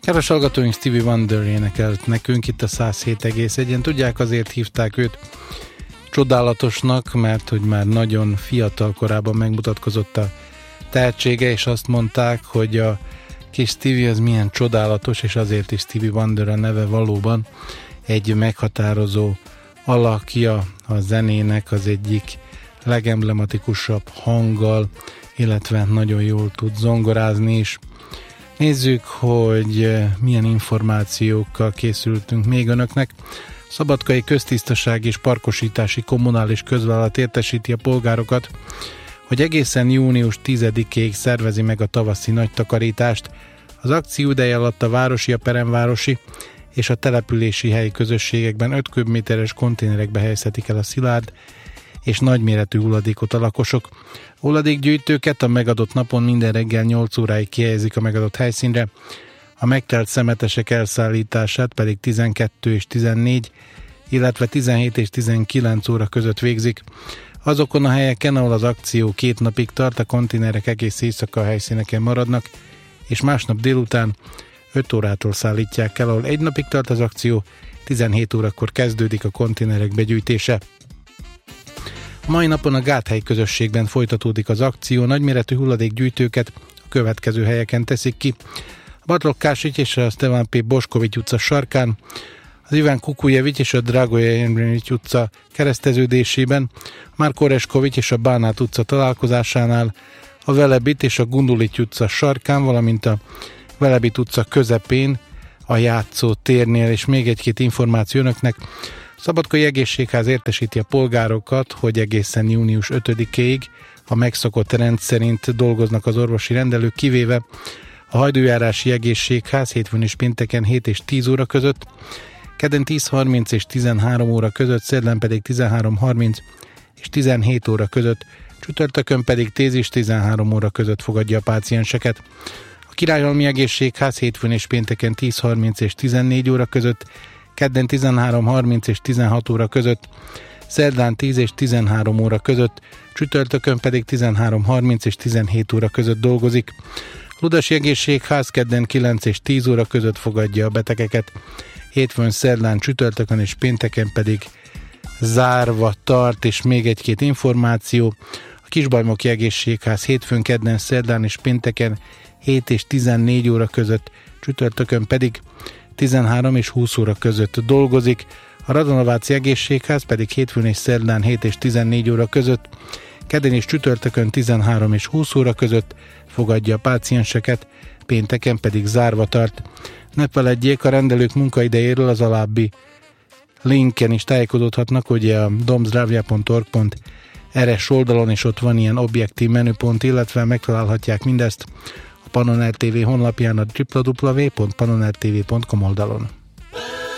Kedves hallgatóink, Stevie Wonder énekelt nekünk itt a 107,1-en. Tudják, azért hívták őt csodálatosnak, mert hogy már nagyon fiatal korában megmutatkozott a tehetsége, és azt mondták, hogy a kis Stevie az milyen csodálatos, és azért is Stevie Wonder a neve valóban egy meghatározó alakja a zenének, az egyik legemblematikusabb hanggal, illetve nagyon jól tud zongorázni is. Nézzük, hogy milyen információkkal készültünk még önöknek. Szabadkai Köztisztaság és Parkosítási Kommunális Közvállalat értesíti a polgárokat, hogy egészen június 10-ig szervezi meg a tavaszi nagy takarítást. Az akció ideje alatt a városi, a peremvárosi és a települési helyi közösségekben 5 köbméteres konténerekbe helyezhetik el a szilárd és nagyméretű hulladékot a lakosok. Hulladékgyűjtőket a megadott napon minden reggel 8 óráig kihelyezik a megadott helyszínre, a megtelt szemetesek elszállítását pedig 12 és 14, illetve 17 és 19 óra között végzik. Azokon a helyeken, ahol az akció 2 napig tart, a konténerek egész éjszaka a helyszíneken maradnak, és másnap délután 5 órától szállítják el, ahol 1 napig tart az akció, 17 órakor kezdődik a konténerek begyűjtése. A mai napon a Gáthely közösségben folytatódik az akció, nagyméretű hulladékgyűjtőket a következő helyeken teszik ki. A Batlok Kásik és a Stevan P. Boskovics utca sarkán, az Iván Kukujevics és a Dragoje Jemrinics utca kereszteződésében, a Márk Oreskovics és a Bánát utca találkozásánál, a Velebit és a Gundulics utca sarkán, valamint a Velebit utca közepén, a Játszó térnél, és még egy-két információ önöknek. Szabadkai Egészségház értesíti a polgárokat, hogy egészen június 5-ig a megszokott rend szerint dolgoznak az orvosi rendelők, kivéve a Hajdújárási Egészségház hétfőn és pénteken 7 és 10 óra között, kedden 10:30 és 13 óra között, szerdán pedig 13:30 és 17 óra között, csütörtökön pedig 10 és 13 óra között fogadja a pácienseket. A Királyhalmi Egészségház hétfőn és pénteken 10:30 és 14 óra között, kedden 13:30 és 16 óra között, szerdán 10 és 13 óra között, csütörtökön pedig 13:30 és 17 óra között dolgozik. Ludasi Egészségház kedden 9 és 10 óra között fogadja a betegeket, hétfőn, szerdán, csütörtökön és pénteken pedig zárva tart, és még egy-két információ. A Kisbajmoki Egészségház hétfőn, kedden, szerdán és pénteken 7 és 14 óra között, csütörtökön pedig 13 és 20 óra között dolgozik. A Radonováci Egészségház pedig hétfőn és szerdán 7 és 14 óra között, kedden és csütörtökön 13 és 20 óra között fogadja a pácienseket, pénteken pedig zárva tart. Ne feledjék, a rendelők munkaidejéről az alábbi linken is tájékozódhatnak, hogy a domzdravia.org.rs oldalon, és ott van ilyen objektív menüpont, illetve megtalálhatják mindezt a Pannon RTV honlapján, a www.pannonrtv.com oldalon.